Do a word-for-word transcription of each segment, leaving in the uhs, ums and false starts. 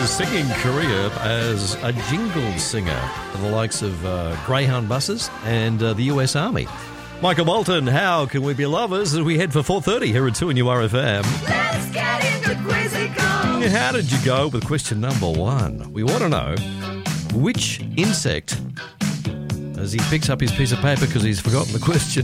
was singing career as a jingle singer for the likes of uh, Greyhound buses and uh, the U S Army. Michael Bolton, how can we be lovers as we head for four thirty here at two and U R F M? Let's get into Quizzical. How did you go with question number one? We want to know which insect, as he picks up his piece of paper because he's forgotten the question,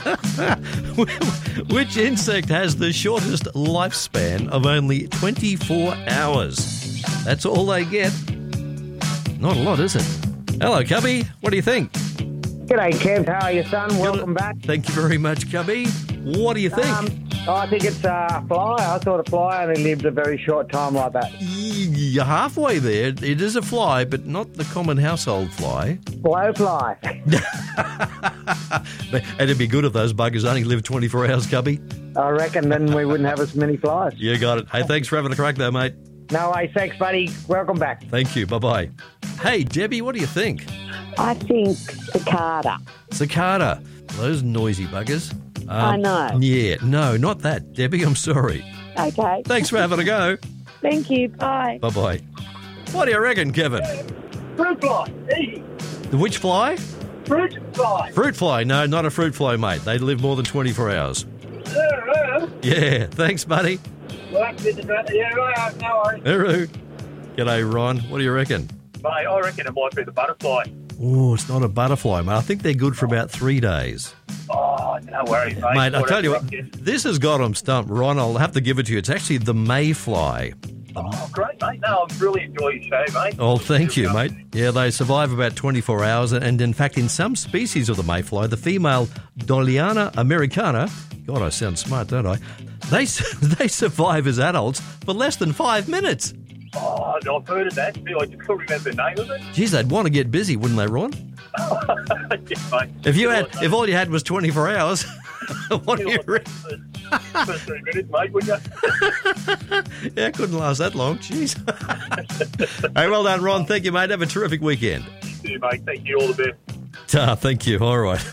which insect has the shortest lifespan of only twenty-four hours? That's all they get. Not a lot, is it? Hello, Cubby. What do you think? G'day, Kev. How are you, son? Welcome back. Thank you very much, Cubby. What do you think? Um, oh, I think it's a fly. I thought a fly only lived a very short time like that. You're halfway there. It is a fly, but not the common household fly. Blowfly. It'd be good if those buggers only lived twenty-four hours, Cubby. I reckon then we wouldn't have as many flies. You got it. Hey, thanks for having a crack there, mate. No way. Thanks, buddy. Welcome back. Thank you. Bye-bye. Hey, Debbie, what do you think? I think cicada. Cicada. Those noisy buggers. Um, I know. Yeah. No, not that. Debbie, I'm sorry. Okay. Thanks for having a go. Thank you. Bye. Bye-bye. What do you reckon, Kevin? Fruit fly. Easy. The which fly? Fruit fly. Fruit fly. No, not a fruit fly, mate. They live more than twenty-four hours. Yeah. Thanks, buddy. Yeah, right. No worries. Hooroo. G'day, Ron. What do you reckon? Mate, I reckon it might be the butterfly. Oh, it's not a butterfly, mate. I think they're good for about three days. Oh, no worries, mate. Mate, I'll tell you what, Whatever. this has got them stumped. Ron, I'll have to give it to you. It's actually the mayfly. Oh, great, mate. No, I really enjoy your show, mate. Oh, thank you, mate. Yeah, they survive about twenty-four hours, and in fact, in some species of the mayfly, the female Doliana americana, God, I sound smart, don't I? They they survive as adults for less than five minutes. Oh, I've heard of that. I just couldn't remember the name of it. Geez, they'd want to get busy, wouldn't they, Ron? Yeah, mate. If you had, if all you had was twenty-four hours, what do you reckon? First three minutes, mate, wouldn't you? Yeah, it couldn't last that long. Jeez. Hey, well done, Ron. Thank you, mate. Have a terrific weekend. You too, mate. Thank you. All the best. Ah, thank you. All right.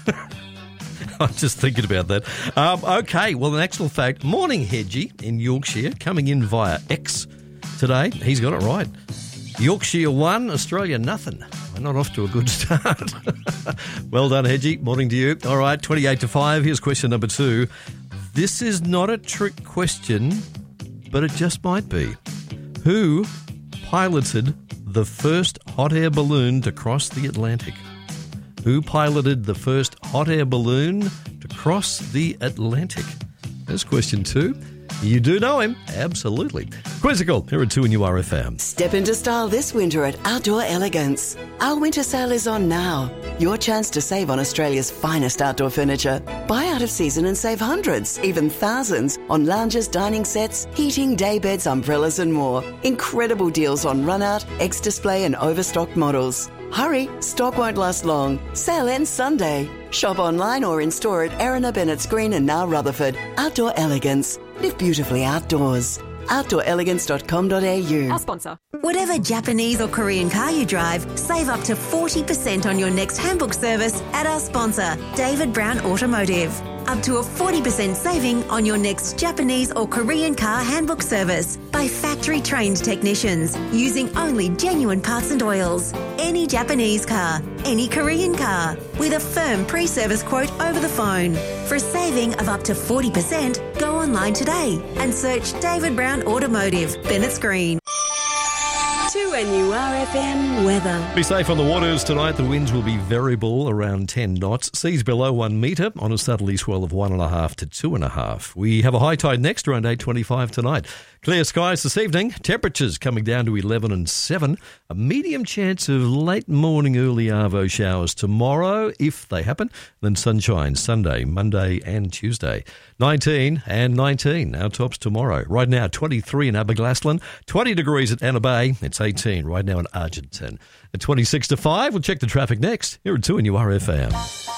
I'm just thinking about that. Um, okay, well, an actual fact. Morning, Hedgie in Yorkshire, coming in via X today. He's got it right. Yorkshire one, Australia nothing. We're not off to a good start. Well done, Hedgie. Morning to you. All right, twenty-eight to five. Here's question number two. This is not a trick question, but it just might be. Who piloted the first hot air balloon to cross the Atlantic? Who piloted the first hot air balloon to cross the Atlantic? There's question two. You do know him. Absolutely. Quizzical, here at two and U R F M. Step into style this winter at Outdoor Elegance. Our winter sale is on now. Your chance to save on Australia's finest outdoor furniture. Buy out of season and save hundreds, even thousands, on lounges, dining sets, heating, day beds, umbrellas and more. Incredible deals on run-out, ex-display and overstocked models. Hurry, stock won't last long. Sale ends Sunday. Shop online or in store at Erina Bennett's Green and now Rutherford. Outdoor Elegance. Live beautifully outdoors. outdoor elegance dot com dot a u. Our sponsor. Whatever Japanese or Korean car you drive, save up to forty percent on your next handbook service at our sponsor, David Brown Automotive. Up to a forty percent saving on your next Japanese or Korean car handbook service by factory-trained technicians using only genuine parts and oils. Any Japanese car, any Korean car, with a firm pre-service quote over the phone. For a saving of up to forty percent, go online today and search David Brown Automotive, Bennett's Green. two N U R F M weather. Be safe on the waters tonight. The winds will be variable around ten knots. Seas below one metre on a southerly swell of one and a half to two and a half. We have a high tide next around eight twenty-five tonight. Clear skies this evening. Temperatures coming down to eleven and seven. A medium chance of late morning, early arvo showers tomorrow, if they happen. Then sunshine Sunday, Monday and Tuesday. nineteen and nineteen. Our tops tomorrow. Right now, twenty-three in Aberglasslyn. twenty degrees at Anna Bay. It's eighteen right now in Argenton. At twenty-six to five, we'll check the traffic next. Here at two and U R F M.